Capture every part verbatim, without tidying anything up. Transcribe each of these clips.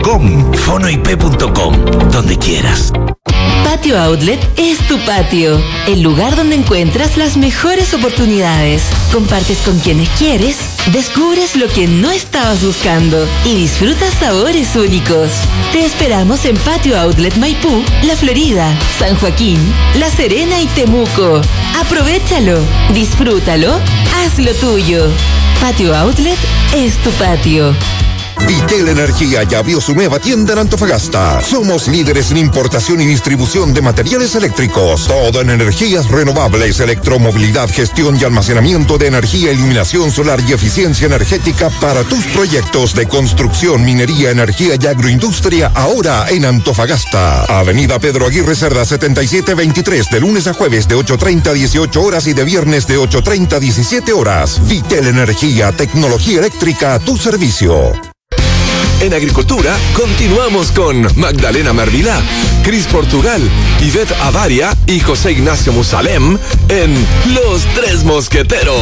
com, fonoip punto com, donde quieras. Patio Outlet es tu patio, el lugar donde encuentras las mejores oportunidades. Compartes con quienes quieres, descubres lo que no estabas buscando y disfrutas sabores únicos. Te esperamos en Patio Outlet Maipú, La Florida, San Joaquín, La Serena y Temuco. Aprovéchalo, disfrútalo, hazlo tuyo. Patio Outlet es tu patio. Vitel Energía ya abrió su nueva tienda en Antofagasta. Somos líderes en importación y distribución de materiales eléctricos. Todo en energías renovables, electromovilidad, gestión y almacenamiento de energía, iluminación solar y eficiencia energética para tus proyectos de construcción, minería, energía y agroindustria, ahora en Antofagasta. Avenida Pedro Aguirre Cerda setenta y siete veintitrés, de lunes a jueves de ocho treinta a dieciocho horas y de viernes de ocho treinta a diecisiete horas. Vitel Energía, tecnología eléctrica a tu servicio. En Agricultura, continuamos con Magdalena Mervilá, Cris Portugal, Ivette Avaria y José Ignacio Musalem en Los Tres Mosqueteros.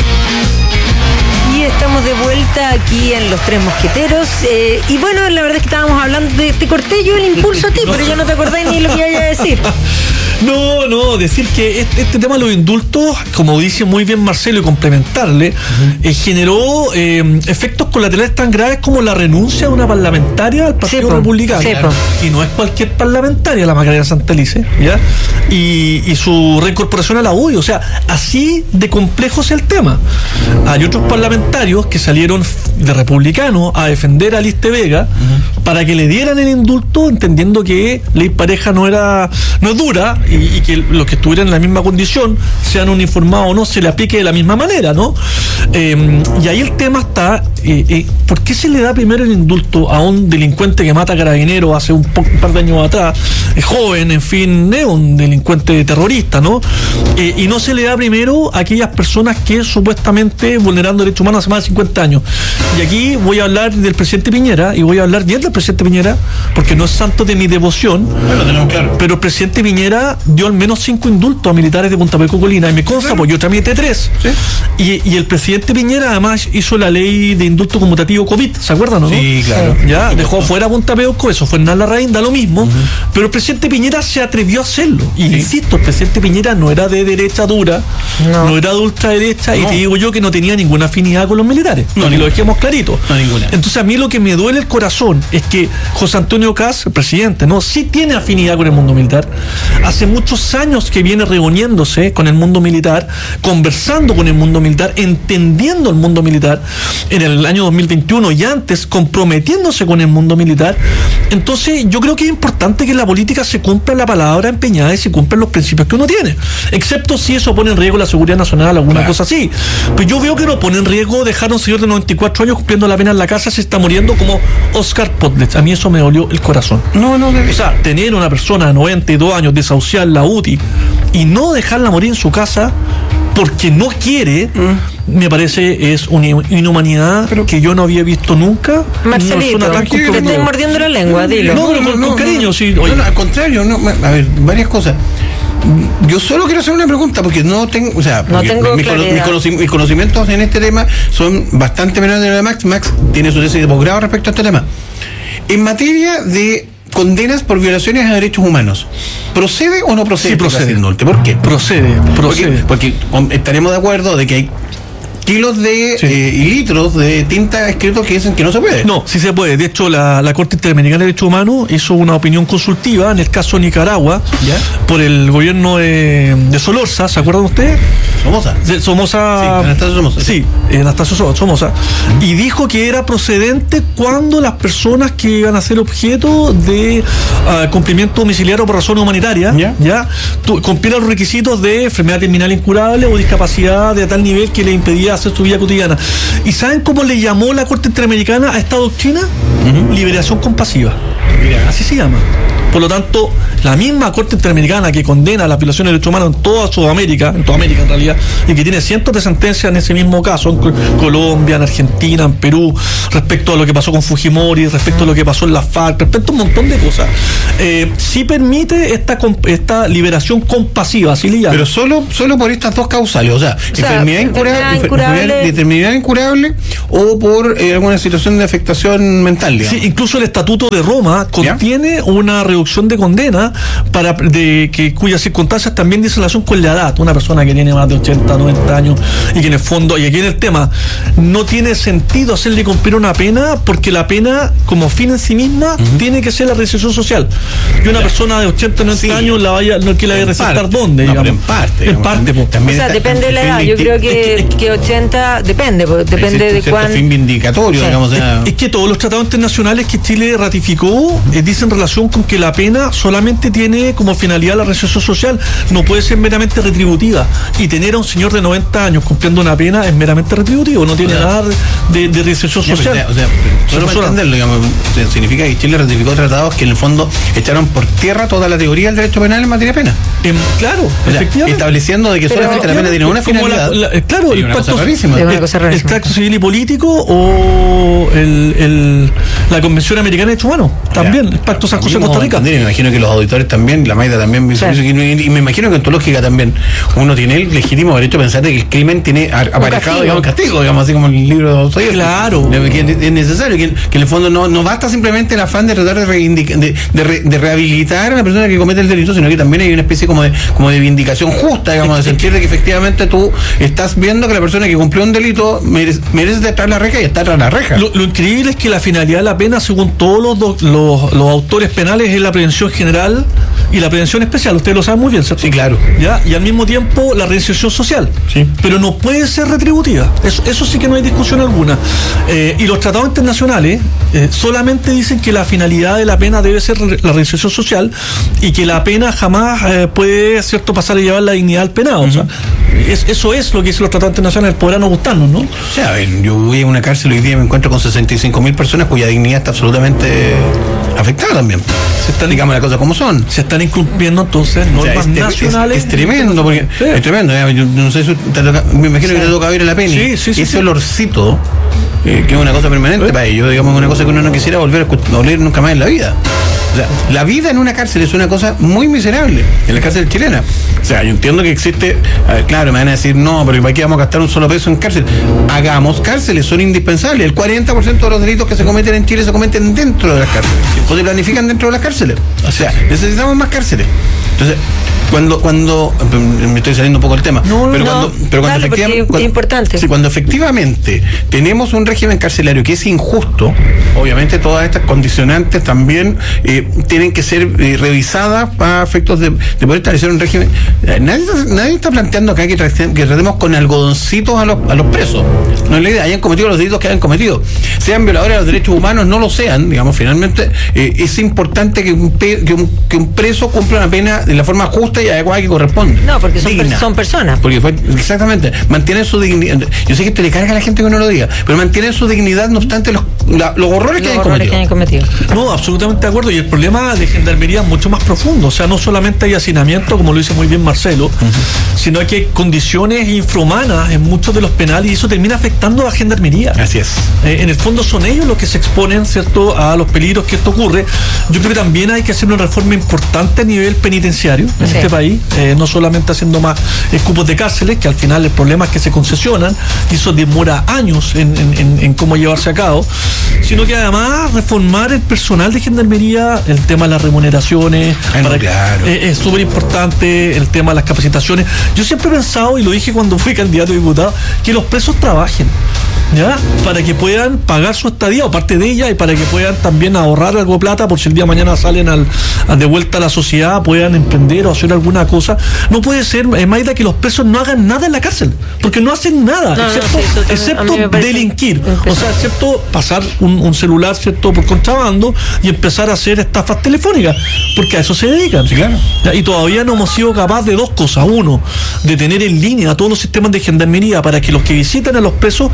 Y estamos de vuelta aquí en Los Tres Mosqueteros. Eh, y bueno, la verdad es que estábamos hablando de... Te corté yo el impulso a ti, no. Pero ya no te acordás ni lo que iba a decir. No, no, decir que este, este tema de los indultos, como dice muy bien Marcelo, y complementarle, uh-huh. eh, generó eh, efectos colaterales tan graves como la renuncia de una parlamentaria al Partido sí, Republicano. Sí, y no es cualquier parlamentaria, la Macarena Santelice, ¿ya? Y, y su reincorporación a la U D I. O sea, así de complejo es el tema. Hay otros parlamentarios que salieron de republicanos a defender a Liste Vega uh-huh. para que le dieran el indulto, entendiendo que ley pareja no era, no es dura, y, y que los que estuvieran en la misma condición, sean uniformados o no, se le aplique de la misma manera, ¿no? Eh, y ahí el tema está, eh, eh, ¿por qué se le da primero el indulto a un delincuente que mata a carabineros hace un, po- un par de años atrás, eh, joven, en fin, eh, un delincuente terrorista, ¿no? Eh, y no se le da primero a aquellas personas que supuestamente vulnerando derechos humanos hace más de cincuenta años. Y aquí voy a hablar del presidente Piñera, y voy a hablar bien del presidente Piñera, porque no es santo de mi devoción, bueno, tenemos claro. Pero el presidente Piñera dio al menos cinco indultos a militares de Punta Peuco Colina, y me consta, claro. Pues yo tramité tres. ¿Sí? Y, y el presidente Piñera además hizo la ley de indulto conmutativo COVID, ¿se acuerdan o no? Sí, claro. Ya, sí, dejó fuera a Punta Peuco, eso fue en Larraín, da lo mismo, uh-huh. Pero el presidente Piñera se atrevió a hacerlo. Y sí. Insisto, el presidente Piñera no era de derecha dura, no, no era de ultraderecha, no. Y te digo yo que no tenía ninguna afinidad con los militares. No, ni lo dejemos clarito. No, ninguna. Entonces a mí lo que me duele el corazón es que José Antonio Kast, el presidente, ¿no? Sí tiene afinidad con el mundo militar. Hace muchos años que viene reuniéndose con el mundo militar, conversando con el mundo militar, entendiendo el mundo militar, en el año dos mil veintiuno y antes, comprometiéndose con el mundo militar. Entonces yo creo que es importante que en la política se cumpla la palabra empeñada y se cumplan los principios que uno tiene, excepto si eso pone en riesgo la seguridad nacional, alguna claro. cosa así. Pues yo veo que no pone en riesgo dejar a un señor de noventa y cuatro años cumpliendo la pena en la casa, se está muriendo como Oscar Podletz. A mí eso me dolió el corazón. No, no, o sea, tener una persona de noventa y dos años, desahuciar la U T I y no dejarla morir en su casa porque no quiere, mm. me parece es una inhumanidad pero, que yo no había visto nunca. Marcelito, no tan te estoy mordiendo la lengua, dilo. No, pero no, con, no, con cariño, no, sí. No, no, al contrario, no, a ver, varias cosas. Yo solo quiero hacer una pregunta porque no tengo, o sea, no tengo mis, mis, conoci- mis conocimientos en este tema son bastante menores de los de Max. Max tiene su tesis de posgrado respecto a este tema. En materia de condenas por violaciones a derechos humanos, ¿procede o no procede? Sí, procede. ¿Por qué? Procede, procede. Porque, porque estaremos de acuerdo de que hay kilos de sí. eh, y litros de tinta escritos que dicen que no se puede. No, sí se puede. De hecho, la, la Corte Interamericana de Derechos Humanos hizo una opinión consultiva en el caso de Nicaragua, ¿ya? Por el gobierno de, de Solorza, ¿se acuerdan ustedes? Somoza. De Somoza. Sí, Anastasio Somoza. Sí, Anastasio Somoza. Uh-huh. Y dijo que era procedente cuando las personas que iban a ser objeto de uh, cumplimiento domiciliario por razones humanitarias, ¿ya? ¿Ya? Cumplieran los requisitos de enfermedad terminal incurable o discapacidad de tal nivel que le impedía hacer su vida cotidiana. ¿Y saben cómo le llamó la Corte Interamericana a esta doctrina? Uh-huh. Liberación compasiva. Mira. Así se llama. Por lo tanto, la misma Corte Interamericana que condena las violaciones de derechos humanos en toda Sudamérica, en toda América en realidad, y que tiene cientos de sentencias en ese mismo caso, en Colombia, en Argentina, en Perú, respecto a lo que pasó con Fujimori, respecto a lo que pasó en la FARC, respecto a un montón de cosas, eh, sí permite esta esta liberación compasiva, así le llaman. Pero solo, solo por estas dos causales, o sea, o sea enfermedad, incurable, incurable, enfermedad, determinada incurable o por eh, alguna situación de afectación mental, digamos. Sí, incluso el Estatuto de Roma contiene ¿Ya? una reducción de condena para de que cuyas circunstancias también dice relación con la edad. Una persona que tiene más de ochenta, noventa años y que en el fondo, y aquí en el tema, no tiene sentido hacerle cumplir una pena porque la pena como fin en sí misma uh-huh. tiene que ser la reinserción social. Y una ya. persona de ochenta, noventa sí. años la vaya, no que la vaya a recetar dónde, no, digamos. En parte. En parte. Digamos, también o sea, está, depende de la edad. Yo creo que, es que, que ochenta depende, depende de cuán fin vindicatorio, sí. digamos. Es, es que todos los tratados internacionales que Chile ratificó eh, dicen relación con que la pena solamente tiene como finalidad la reinserción social, no puede ser meramente retributiva, y tener a un señor de noventa años cumpliendo una pena es meramente retributivo, no tiene o sea, nada de, de reinserción ya, social. O sea, solo para entenderlo, digamos, significa que Chile ratificó tratados que en el fondo echaron por tierra toda la teoría del derecho penal en materia de pena. Eh, claro, o sea, efectivamente. Estableciendo de que Pero solamente la pena tiene una finalidad. La, la, claro, el pacto, el, el pacto civil y político o el, el, la Convención Americana de Derechos Humanos, también, ya, el pacto San José de Costa Rica. Me imagino que los auditores también, la Maida también, sí. y me imagino que en tu lógica también, uno tiene el legítimo derecho a pensar de que el crimen tiene aparejado, digamos, castigo, digamos, así como el libro de Dostoyevski. Claro. Que es necesario, que, que en el fondo no, no basta simplemente el afán de tratar de, reivindic- de, de, re, de rehabilitar a la persona que comete el delito, sino que también hay una especie como de, como de vindicación justa, digamos, de sentir de que efectivamente tú estás viendo que la persona que cumplió un delito merece, merece estar la reja y está tras la reja. Lo, lo increíble es que la finalidad de la pena, según todos los, do, los, los autores penales, es la prevención general y la prevención especial. Ustedes lo saben muy bien, ¿cierto? Sí, claro. ¿Ya? Y al mismo tiempo la reinserción social. Sí. Pero no puede ser retributiva. Eso, eso sí que no hay discusión alguna. Eh, y los tratados internacionales eh, solamente dicen que la finalidad de la pena debe ser la reinserción social y que la pena jamás eh, puede, cierto, pasar a llevar la dignidad al penado. Uh-huh. O sea, es, eso es lo que dicen los tratados internacionales. Podrá no gustarnos, ¿no? O sea, a ver, yo voy a una cárcel hoy día y me encuentro con sesenta y cinco mil personas cuya dignidad está absolutamente afectada también. Se están, digamos las cosas como son. Se están incumpliendo entonces normas o sea, es, nacionales. Es, es tremendo, porque sí. es tremendo. Yo no sé si te toca, me imagino sí. que te toca ver a la pena. Sí, sí, sí, ese sí. olorcito, eh, que es una cosa permanente ¿Eh? para ellos, digamos, una cosa que uno no quisiera volver a oler nunca más en la vida. O sea, la vida en una cárcel es una cosa muy miserable, en la cárcel chilena. O sea, yo entiendo que existe, a ver, claro, me van a decir, no, pero ¿para qué vamos a gastar un solo peso en cárcel? Hagamos cárceles, son indispensables. El cuarenta por ciento de los delitos que se cometen en Chile se cometen dentro de las cárceles, o se planifican dentro de las cárceles. O sea, necesitamos más cárceles. Entonces, cuando, cuando, me estoy saliendo un poco del tema, no, pero no, cuando, pero cuando, dale, efectivamente, cuando, es importante. Sí, cuando efectivamente tenemos un régimen carcelario que es injusto, obviamente todas estas condicionantes también eh, tienen que ser eh, revisadas para efectos de, de poder establecer un régimen. Eh, nadie, nadie está planteando acá que, tratemos, que tratemos con algodoncitos a los, a los presos. No es la idea, hayan cometido los delitos que hayan cometido. Sean violadores de los derechos humanos, no lo sean, digamos, finalmente eh, es importante que un, pe, que, un, que un preso cumpla una pena de la forma justa y adecuada que corresponde. No, porque son, per, son personas. Porque fue, exactamente, mantienen su dignidad. Yo sé que te le carga a la gente que no lo diga, pero mantienen su dignidad no obstante los, la, los horrores, los que, hayan horrores que hayan cometido. No, absolutamente de acuerdo. Y el problema de gendarmería es mucho más profundo. O sea, no solamente hay hacinamiento, como lo dice muy bien Marcelo, uh-huh. sino que hay condiciones infrahumanas en muchos de los penales y eso termina afectando a la gendarmería. Así es. Eh, en el fondo son ellos los que se exponen, ¿cierto?, a los peligros que esto ocurre. Yo creo que también hay que hacer una reforma importante a nivel penitenciario en sí. este país, eh, no solamente haciendo más eh, cupos de cárceles, que al final el problema es que se concesionan y eso demora años en, en, en, en cómo llevarse a cabo, sino que además reformar el personal de gendarmería, el tema de las remuneraciones, Ay, para, no, claro. eh, es súper importante el tema de las capacitaciones. Yo siempre he pensado, y lo dije cuando fui candidato a diputado, que los presos trabajen, ¿ya? Para que puedan pagar su estadía o parte de ella y para que puedan también ahorrar algo de plata por si el día de mañana salen al, al de vuelta a la sociedad, puedan emprender o hacer alguna cosa. No puede ser, eh, Maida, que los presos no hagan nada en la cárcel, porque no hacen nada, no, excepto, no, sí, también, excepto delinquir, o sea, excepto pasar un, un celular, ¿cierto?, por contrabando y empezar a hacer estafas telefónicas, porque a eso se dedican. Sí, claro. Y todavía no hemos sido capaces de dos cosas. Uno, de tener en línea todos los sistemas de gendarmería para que los que visitan a los presos se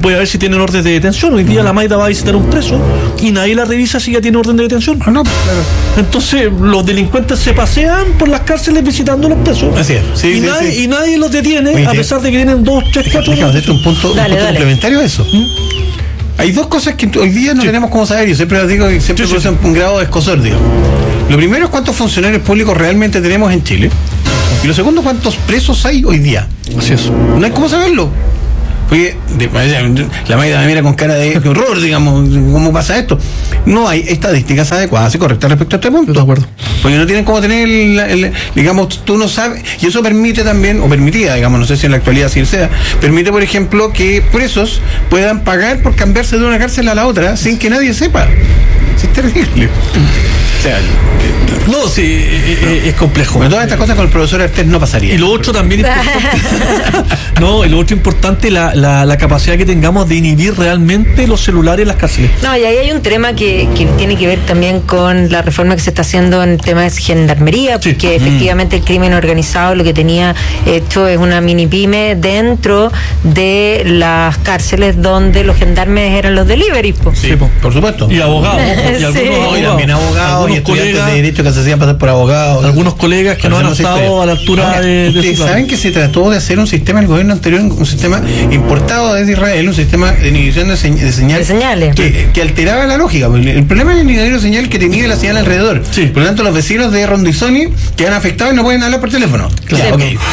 voy a ver si tienen orden de detención. Hoy día uh-huh. la Maida va a visitar a un preso y nadie la revisa si ya tiene orden de detención. Ah, no, claro. Entonces los delincuentes se pasean por las cárceles visitando a los presos. Así es. Sí, y, sí, nadie, sí. y nadie los detiene. Oye, a pesar de que tienen dos, tres, cuatro. Déjame darte un punto, dale, un punto dale. complementario a eso. ¿Mm? Hay dos cosas que hoy día no sí. tenemos cómo saber, y siempre lo digo y siempre sí, sí. un grado de escosor, digo. Lo primero es cuántos funcionarios públicos realmente tenemos en Chile. Y lo segundo, cuántos presos hay hoy día. Así es. No hay cómo saberlo. Porque de, la Maida me mira con cara de horror, digamos, ¿cómo pasa esto? No hay estadísticas adecuadas y correctas respecto a este punto. De acuerdo. Porque no tienen cómo tener, el, el, digamos, tú no sabes, y eso permite también, o permitía, digamos, no sé si en la actualidad así sea, permite, por ejemplo, que presos puedan pagar por cambiarse de una cárcel a la otra sin que nadie sepa. Es terrible. O sea, no, sí, es, es complejo. Pero todas estas cosas con el profesor Artés no pasaría. Y lo otro también importante. no, y lo otro importante, la, la, la capacidad que tengamos de inhibir realmente los celulares en las cárceles. No, y ahí hay un tema que, que tiene que ver también con la reforma que se está haciendo en temas de gendarmería, porque sí. efectivamente el crimen organizado lo que tenía hecho es una mini pyme dentro de las cárceles donde los gendarmes eran los delivery. Po. Sí, po, por supuesto. Y abogados. Y algunos sí. abogados. Y también abogados y estudiantes colegas, de derecho que se hacían pasar por abogados. Algunos colegas que no han estado a la altura Ahora, de, de ustedes su saben que se trató de hacer un sistema, el gobierno anterior, un sistema importado desde Israel, un sistema de inhibición de, señ- de, señal, de señales que, que alteraba la lógica. El problema es el inhibidor de señal que tenía la señal alrededor. Sí. Por lo tanto, los vecinos de Rondizoni quedan afectados y no pueden hablar por teléfono. Claro. Ya, okay.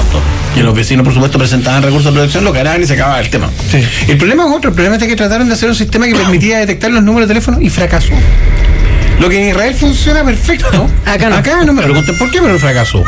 Y los vecinos, por supuesto, presentaban recursos de protección, lo que harán y se acababa el tema. Sí. El problema es otro. El problema es que trataron de hacer un sistema que permitía detectar los números de teléfono y fracasó. Lo que en Israel funciona perfecto, acá no. Acá no me pregunten por qué, pero fracasó.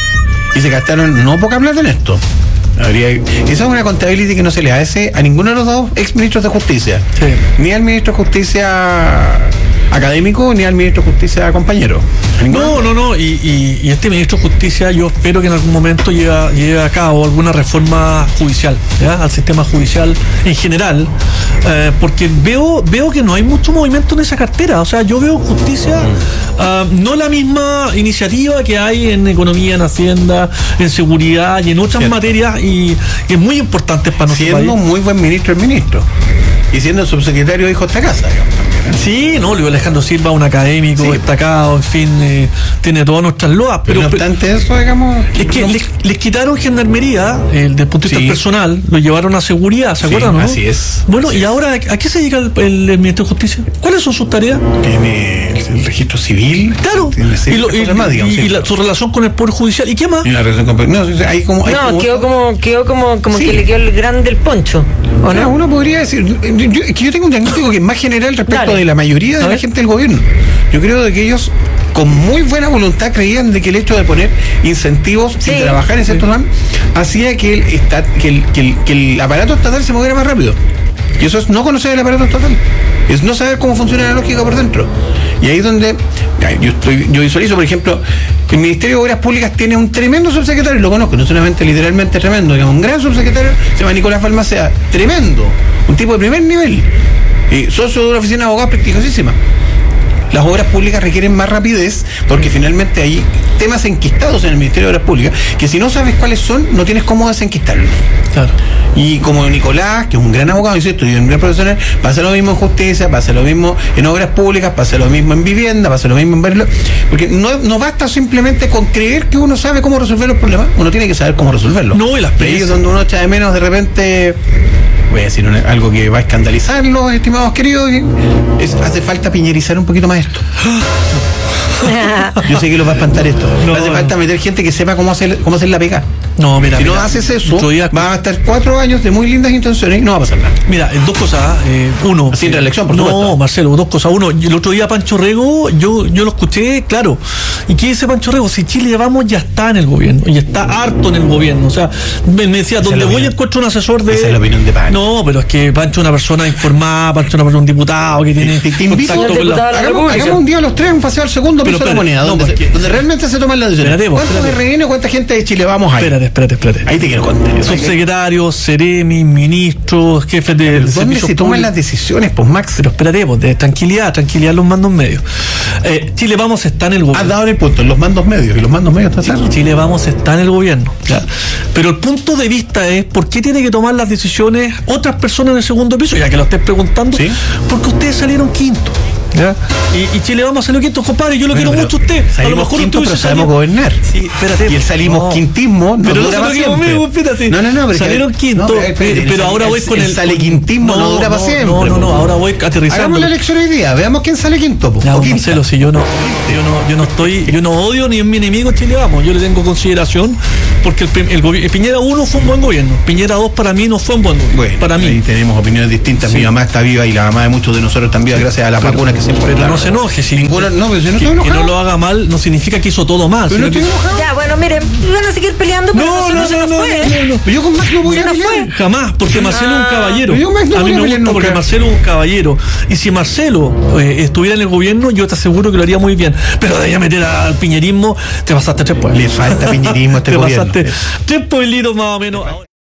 Y se gastaron no poca plata en esto. Habría, esa es una contabilidad que no se le hace a ninguno de los dos ex ministros de Justicia. Sí. Ni al ministro de Justicia académico, ni al ministro de Justicia compañero. No, no, no. Y, y, y este ministro de Justicia, yo espero que en algún momento lleve, lleve a cabo alguna reforma judicial, ¿ya? Al sistema judicial en general, eh, porque veo veo que no hay mucho movimiento en esa cartera. O sea, yo veo justicia, uh, no la misma iniciativa que hay en economía, en hacienda, en seguridad y en otras Cierto. materias, y, y es muy importante para nosotros. Siendo muy buen ministro el ministro. Y siendo subsecretario hijo de esta casa, digamos. Sí, no, Luis Alejandro Silva, un académico sí. destacado, en fin, eh, tiene todas nuestras loas. Pero, pero no obstante eso, digamos... Es que les, les quitaron gendarmería, eh, desde el punto de vista sí. personal, lo llevaron a seguridad, ¿se sí, acuerdan, no? Así es. Bueno, así ¿y es. ahora a qué se dedica el, el, el Ministerio de Justicia? ¿Cuáles son sus tareas? Tiene el, el registro civil. Claro. Y, lo, y, más, digamos, y, y la, su relación con el Poder Judicial. ¿Y qué más? Y la relación con... No, hay como, hay no como quedó como, quedó como, como sí. que le quedó el grande el poncho. ¿O o no? sea, uno podría decir, yo, es que yo tengo un diagnóstico que es más general respecto Dale. de la mayoría de la gente del gobierno. Yo creo de que ellos con muy buena voluntad creían de que el hecho de poner incentivos sí. y trabajar en ciertos ramos hacía que el, estat, que, el, que, el, que el aparato estatal se moviera más rápido. Y eso es no conocer el aparato estatal, es no saber cómo funciona la lógica por dentro. Y ahí es donde yo estoy, yo visualizo, por ejemplo, que el Ministerio de Obras Públicas tiene un tremendo subsecretario, lo conozco, no solamente literalmente tremendo, digamos, un gran subsecretario, se llama Nicolás Balmaceda, tremendo, un tipo de primer nivel, y socio de una oficina de abogados prestigiosísima. Las obras públicas requieren más rapidez porque finalmente hay temas enquistados en el Ministerio de Obras Públicas que si no sabes cuáles son, no tienes cómo desenquistarlos. Claro. Y como Nicolás, que es un gran abogado, insisto, y un gran profesional, pasa lo mismo en justicia, pasa lo mismo en obras públicas, pasa lo mismo en vivienda, pasa lo mismo en verlo. Porque no, no basta simplemente con creer que uno sabe cómo resolver los problemas, uno tiene que saber cómo resolverlos. No, y las ahí es donde uno echa de menos de repente... Voy a decir una, algo que va a escandalizarlos, estimados queridos, es, hace falta piñerizar un poquito más esto. Yo sé que los va a espantar esto. No, hace falta meter gente que sepa cómo hacer, cómo hacer la pega. No, mira, si mira, no haces eso, día... vas a estar cuatro años de muy lindas intenciones y no va a pasar nada. Mira, dos cosas. Eh, uno. Así en reelección, por no, supuesto. No, Marcelo, dos cosas. Uno, el otro día Pancho Rego, yo, yo lo escuché, claro. ¿Y qué dice Pancho Rego? Si Chile Vamos ya está en el gobierno, y está harto en el gobierno. O sea, me, me decía, donde voy encuentro un asesor de. Esa es la opinión de Pancho. No, pero es que Pancho es una persona informada, Pancho es una persona, un diputado que tiene. Te, te invito contacto con la... hagamos, hagamos un día los tres, un paseo al segundo piso de la moneda, no, donde, porque... donde realmente se toman las decisiones. ¿Cuántos de R N o cuánta gente de Chile Vamos hay? Espérate, espérate, espérate, espérate. Ahí te quiero contar. Subsecretarios, seremi, ministros, jefes de ¿Dónde servicios se toman públicos? las decisiones, pues, Max? Pero espérate, pues, de tranquilidad, tranquilidad los mandos medios. Eh, Chile Vamos está en el Has gobierno. dado el punto, en los mandos medios, y los mandos medios están cerrados. Chile Vamos está en el gobierno. ¿Ya? Pero el punto de vista es ¿por qué tiene que tomar las decisiones otras personas en el segundo piso? Ya que lo estés preguntando, ¿Sí? porque ustedes salieron quinto. ¿Ya? Y, y Chile Vamos salió quinto, compadre. Yo lo Bueno, quiero pero mucho a usted. A lo salimos mejor quinto, usted pero hubiese sabemos salido- gobernar. Sí, espérate. Y el salimos No. quintismo no Pero no dura se para lo digo siempre. conmigo, espérate. No, no, no, pero salieron que- quinto, no, pero, espérate, pero el- ahora voy el- con el el salequintismo no dura para siempre, No, no, no, po. ahora voy aterrizando. Hagamos la elección hoy día, veamos quién sale quinto. Po, Ya, o pues, quinta. Marcelo, si yo no, yo no, yo no estoy, yo no odio ni es mi enemigo Chile Vamos, yo le tengo consideración porque el, prim- el, gobi- el Piñera uno fue un buen gobierno, Piñera dos para mí no fue un buen gobierno, Bueno, para ahí mí. tenemos opiniones distintas. Sí. Mi mamá está viva y la mamá de muchos de nosotros están vivas gracias a las vacunas que se Pero importaron. no se enoje, si Ninguno, no, pero si no que, estoy que enojado. no lo haga mal no significa que hizo todo mal. Pero no sino estoy que- enojado. Ya, bueno, miren, van a seguir peleando, pero No, nosotros no, se no, nos no, fue. no, no, no. Pero yo con Max no voy Se a nos pelear. fue. Jamás, porque Marcelo es un caballero. pero yo más no a voy mí a me pelear gusta porque nunca. Marcelo es un caballero. Y si Marcelo eh, estuviera en el gobierno, yo te aseguro que lo haría muy bien. Pero de ahí a meter al piñerismo, te pasaste tres pueblos. Le falta piñerismo a este Te gobierno. pasaste tres pueblitos más o menos.